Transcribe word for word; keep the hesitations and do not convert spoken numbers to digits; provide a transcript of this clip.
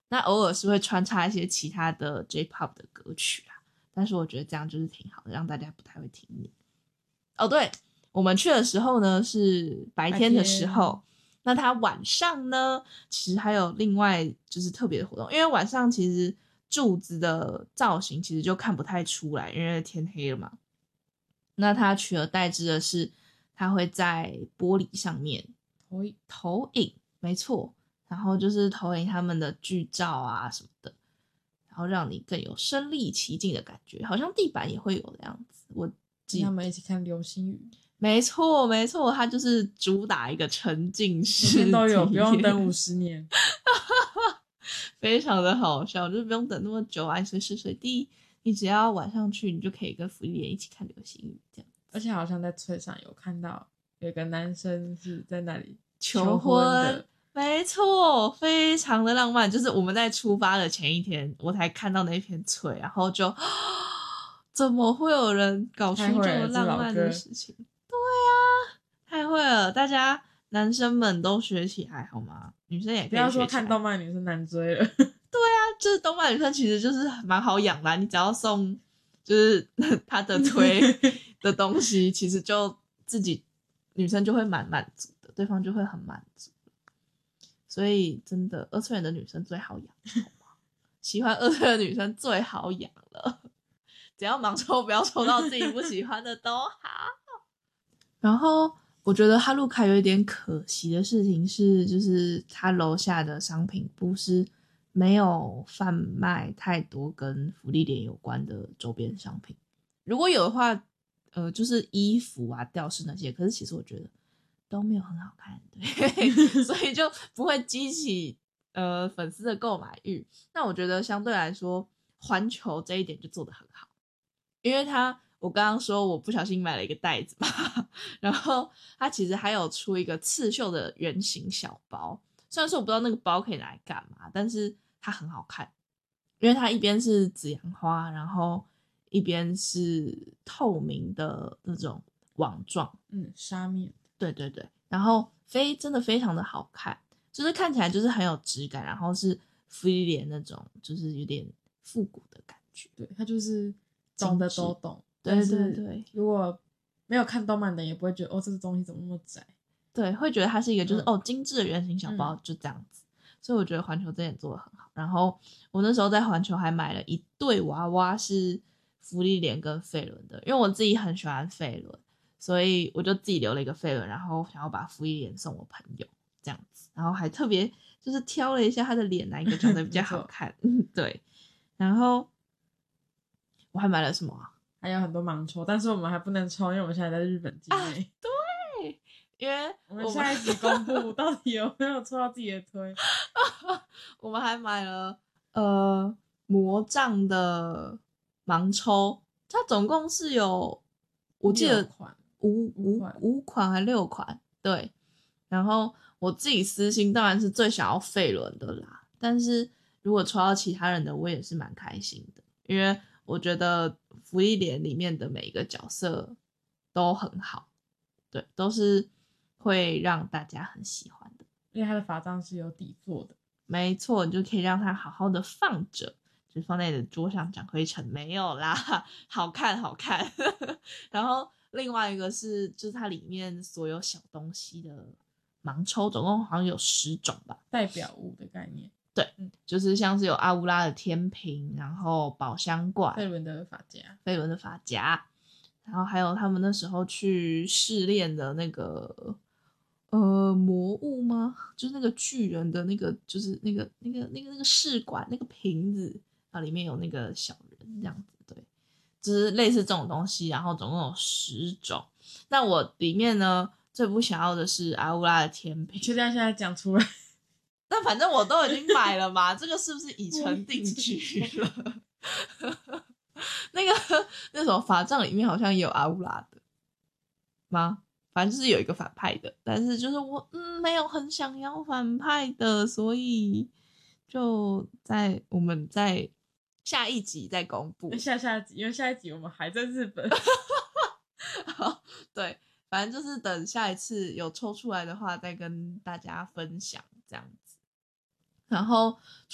那偶尔是会穿插一些其他的 J-pop 的歌曲啊，但是我觉得这样就是挺好的，让大家不太会听腻。哦，对，我们去的时候呢是白天的时候，那它晚上呢其实还有另外就是特别的活动，因为晚上其实柱子的造型其实就看不太出来，因为天黑了嘛。那它取而代之的是它会在玻璃上面投影，投影没错，然后就是投影他们的剧照啊什么的，然后让你更有身临其境的感觉，好像地板也会有的样子。我跟他们一起看流星雨， 没错没错，它就是主打一个沉浸式， 每天都有，不用等五十年， 非常的好笑，就是不用等那么久啊，随时随地，你只要晚上去，你就可以跟福利莲一起看流星雨这样。 而且好像在翠上有看到有个男生是在那里求婚的，没错，非常的浪漫。就是我们在出发的前一天，我才看到那片翠，然后就怎么会有人搞出这么浪漫的事情？对啊，太会了！大家男生们都学起来好吗？女生也可以学起来。 不要说看动漫女生难追了。 对啊，就是动漫女生其实就是蛮好养的、啊，你只要送就是他的推的东西，其实就自己女生就会蛮满足的，对方就会很满足。所以真的二次元的女生最好养，好吗？喜欢二次元的女生最好养了，只要盲抽不要抽到自己不喜欢的都好。然后我觉得哈路卡有一点可惜的事情是，就是他楼下的商品部是没有贩卖太多跟福利莲有关的周边商品，如果有的话呃，就是衣服啊吊饰那些，可是其实我觉得都没有很好看，对，所以就不会激起呃粉丝的购买欲。那我觉得相对来说环球这一点就做得很好，因为他我刚刚说我不小心买了一个袋子嘛，然后它其实还有出一个刺绣的圆形小包，虽然说我不知道那个包可以拿来干嘛，但是它很好看，因为它一边是紫阳花，然后一边是透明的那种网状， 嗯，纱面， 对对对，然后非真的非常的好看，就是看起来就是很有质感，然后是福利莲那种就是有点复古的感觉， 对，它就是懂的都懂， 对对对， 如果没有看动漫的也不会觉得哦这个东西怎么那么窄， 对，会觉得它是一个就是、 嗯、 哦精致的圆形小包、嗯、就这样子，所以我觉得环球这点做得很好。然后我那时候在环球还买了一对娃娃是福利莲跟费伦的，因为我自己很喜欢费伦，所以我就自己留了一个费伦，然后想要把福利莲送我朋友这样子，然后还特别就是挑了一下他的脸哪一个长得比较好看对，然后我还买了什么啊？ 还有很多盲抽，但是我们还不能抽，因为我们现在在日本境内、啊、 对，因为我们下一集公布到底有没有抽到自己的推我们还买了呃魔杖的盲抽，它总共是有我记得五五五款还六款，对，然后我自己私心当然是最想要费伦的啦，但是如果抽到其他人的我也是蛮开心的，因为我觉得福利莲里面的每一个角色都很好，对，都是会让大家很喜欢的， 因为它的法杖是有底座的， 没错，你就可以让它好好的放着，就放在你的桌上长灰尘，没有啦，好看好看然后另外一个是就是它里面所有小东西的盲抽，总共好像有十种吧， 代表物的概念， 对、嗯、就是像是有阿乌拉的天平，然后宝箱怪， 费伦的发夹， 费伦的发夹，然后还有他们那时候去试炼的那个呃魔物吗？就是那个巨人的那个，就是那个那个那个那个试管那个瓶子，然后里面有那个小人这样子，对，就是类似这种东西，然后总共有十种。那我里面呢最不想要的是阿乌拉的天平， 就这样现在讲出来。 但反正我都已经买了嘛，这个是不是已成定局了？那个那种法杖里面好像也有阿乌拉的吗？反正就是有一个反派的，但是就是我嗯没有很想要反派的，所以就在我们在下一集再公布。 下下集，因为下一集我们还在日本。 好，对，反正就是等下一次有抽出来的话，再跟大家分享这样子。然后